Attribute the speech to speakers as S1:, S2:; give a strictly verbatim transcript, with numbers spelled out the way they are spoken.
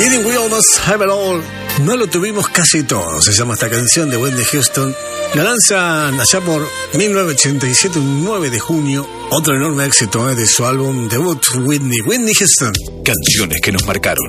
S1: Didn't we almost have it all? No lo tuvimos casi todo, se llama esta canción de Whitney Houston. La lanzan allá por mil novecientos ochenta y siete, un nueve de junio. Otro enorme éxito, ¿eh?, de su álbum debut, Whitney, Whitney Houston.
S2: Canciones que nos marcaron.